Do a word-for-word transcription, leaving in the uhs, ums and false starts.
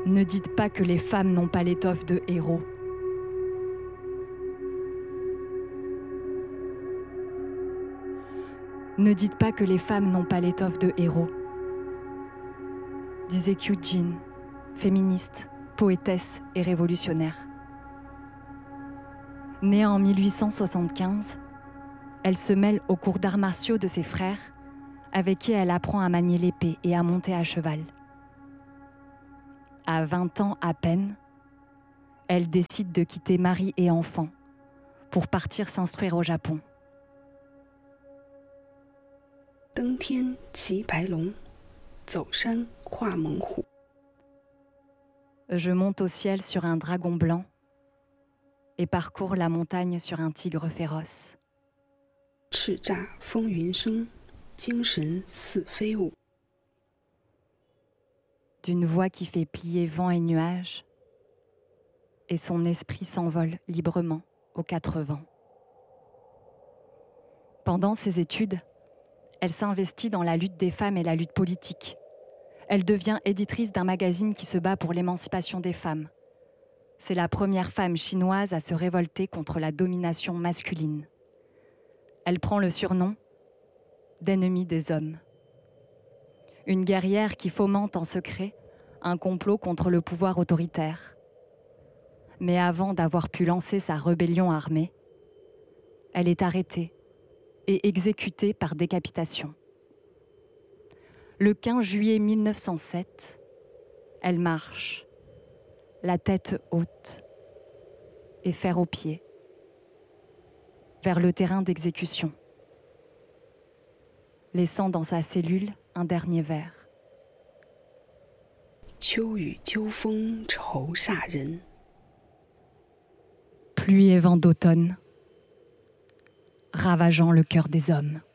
Ne dites pas que les femmes n'ont pas l'étoffe de héros. Ne dites pas que les femmes n'ont pas l'étoffe de héros. Disait Kyu Jin, féministe, poétesse et révolutionnaire. Née en mille huit cent soixante-quinze, elle se mêle aux cours d'arts martiaux de ses frères, avec qui elle apprend à manier l'épée et à monter à cheval. À vingt ans à peine, elle décide de quitter mari et enfants pour partir s'instruire au Japon. 登天骑白龙，走山跨猛虎。 Je monte au ciel sur un dragon blanc et parcours la montagne sur un tigre féroce. 叱咤风云生，精神似飞舞。 D'une voix qui fait plier vent et nuages, et son esprit s'envole librement aux quatre vents. Pendant ses études, elle s'investit dans la lutte des femmes et la lutte politique. Elle devient éditrice d'un magazine qui se bat pour l'émancipation des femmes. C'est la première femme chinoise à se révolter contre la domination masculine. Elle prend le surnom d'ennemie des hommes. Une guerrière qui fomente en secret un complot contre le pouvoir autoritaire. Mais avant d'avoir pu lancer sa rébellion armée, elle est arrêtée et exécutée par décapitation. Le quinze juillet mille neuf cent sept, elle marche, la tête haute et fer aux pieds, vers le terrain d'exécution, laissant dans sa cellule un dernier vers. 秋雨秋风愁煞人。 Pluie et vent d'automne, ravageant le cœur des hommes.